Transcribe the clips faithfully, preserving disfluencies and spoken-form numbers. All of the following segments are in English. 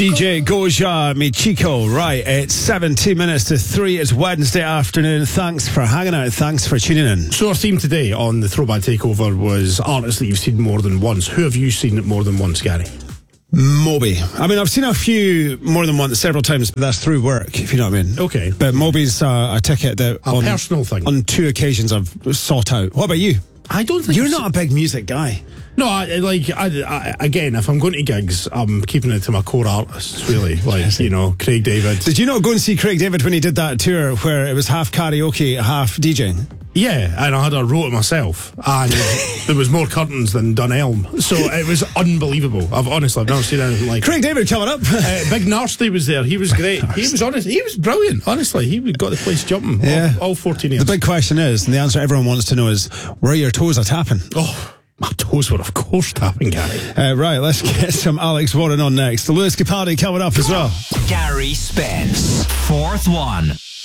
D J Goja, Mi Chico. Right, it's seventeen minutes to three. It's Wednesday afternoon. Thanks for hanging out. Thanks for tuning in. So our theme today on the Throwback Takeover was artists that you've seen more than once. Who have you seen it more than once, Gary? Moby. I mean, I've seen a few more than once, several times, but that's through work, if you know what I mean. Okay. But Moby's uh, a ticket that A on, personal thing. on two occasions I've sought out. What about you? I don't think You're I've not a big music guy. No, I, like I, I, again, if I'm going to gigs, I'm keeping it to my core artists, really. Like, you know, Craig David. Did you not go and see Craig David when he did that tour where it was half karaoke, half DJing? Yeah, and I had I wrote it myself, and there was more curtains than Dunelm, so it was unbelievable. I've honestly, I've never seen anything like Craig David coming up. uh, Big Narsty was there. He was great. He was honest. He was brilliant. Honestly, he got the place jumping. Yeah. all, all fourteen years. The big question is, and the answer everyone wants to know is, where are your toes are tapping? Oh. My toes were, of course, tapping, Gary. Uh, right, let's get some Alex Warren on next. The Lewis Capaldi coming up as well. Gary Spence, Fourth One.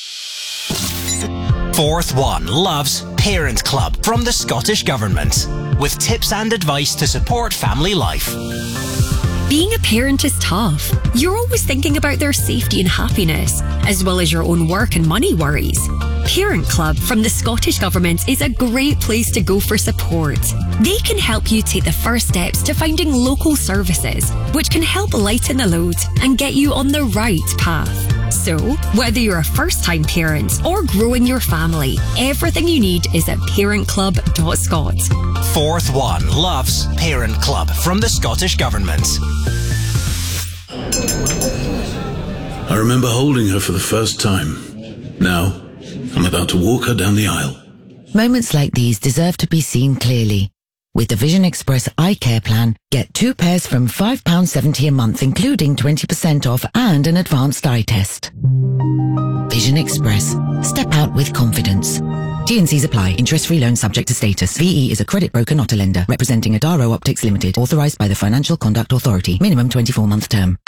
Fourth One loves Parent Club from the Scottish Government, with tips and advice to support family life. Being a parent is tough. You're always thinking about their safety and happiness, as well as your own work and money worries. Parent Club from the Scottish Government is a great place to go for support. They can help you take the first steps to finding local services, which can help lighten the load and get you on the right path. So, whether you're a first-time parent or growing your family, everything you need is at parent club dot scot. Fourth One loves Parent Club from the Scottish Government. I remember holding her for the first time. Now, I'm about to walk her down the aisle. Moments like these deserve to be seen clearly. With the Vision Express Eye Care Plan, get two pairs from five pounds seventy a month, including twenty percent off and an advanced eye test. Vision Express. Step out with confidence. T and C's apply. Interest-free loan subject to status. V E is a credit broker, not a lender. Representing Adaro Optics Limited. Authorised by the Financial Conduct Authority. Minimum twenty-four month term.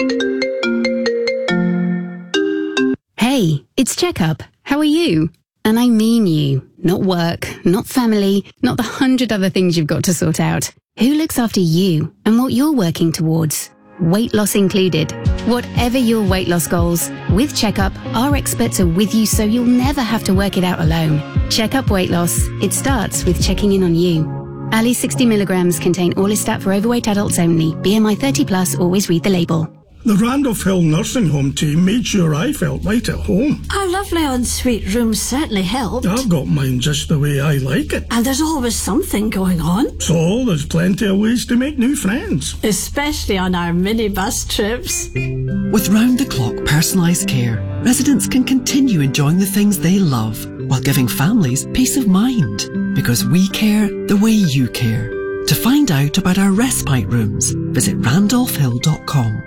Hey, it's Checkup. How are you? And I mean you. Not work, not family, not the hundred other things you've got to sort out. Who looks after you and what you're working towards? Weight loss included. Whatever your weight loss goals, with Checkup, our experts are with you so you'll never have to work it out alone. Checkup Weight Loss. It starts with checking in on you. Ali sixty milligrams contain Orlistat for overweight adults only. B M I thirty plus, always read the label. The Randolph Hill nursing home team made sure I felt right at home. Our lovely ensuite rooms certainly helped. I've got mine just the way I like it. And there's always something going on. So there's plenty of ways to make new friends. Especially on our minibus trips. With round-the-clock personalised care, residents can continue enjoying the things they love while giving families peace of mind. Because we care the way you care. To find out about our respite rooms, visit randolph hill dot com.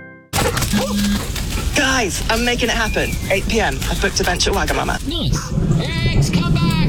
Guys, I'm making it happen. eight p.m. I've booked a bench at Wagamama. Nice. Eggs, come back!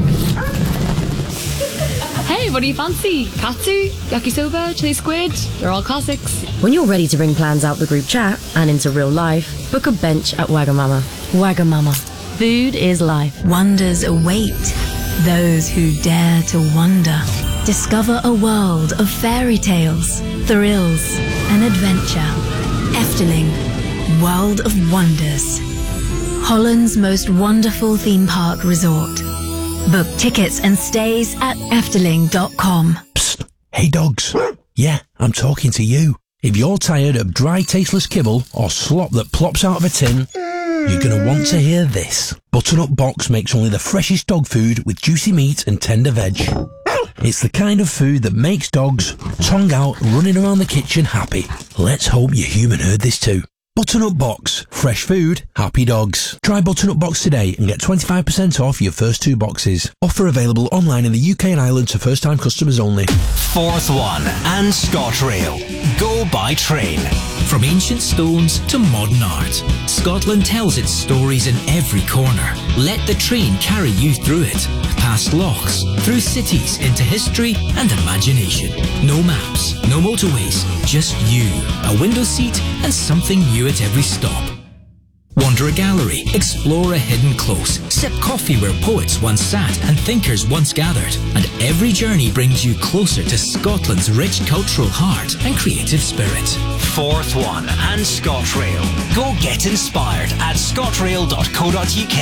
Hey, what do you fancy? Katsu, yakisoba, chili squid? They're all classics. When you're ready to bring plans out the group chat and into real life, book a bench at Wagamama. Wagamama. Food is life. Wonders await those who dare to wonder. Discover a world of fairy tales, thrills, and adventure. Efteling, World of Wonders. Holland's most wonderful theme park resort. Book tickets and stays at efteling dot com. Psst. Hey dogs. Yeah, I'm talking to you. If you're tired of dry, tasteless kibble or slop that plops out of a tin, you're going to want to hear this. Butternut Box makes only the freshest dog food with juicy meat and tender veg. It's the kind of food that makes dogs, tongue out, running around the kitchen happy. Let's hope your human heard this too. Butternut Box. Fresh food, happy dogs. Try Butternut Box today and get twenty-five percent off your first two boxes. Offer available online in the U K and Ireland to first-time customers only. Fourth One and ScotRail. Go by train. From ancient stones to modern art, Scotland tells its stories in every corner. Let the train carry you through it. Past lochs, through cities, into history and imagination. No maps, no motorways, just you, a window seat and something new at every stop. Wander a gallery, explore a hidden close, sip coffee where poets once sat and thinkers once gathered, and every journey brings you closer to Scotland's rich cultural heart and creative spirit. Fourth One and ScotRail. Go get inspired at scotrail dot co dot uk.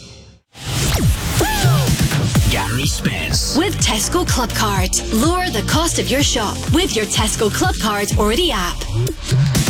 Gary Spence. With Tesco Club Card. Lower the cost of your shop with your Tesco Club Card or the app.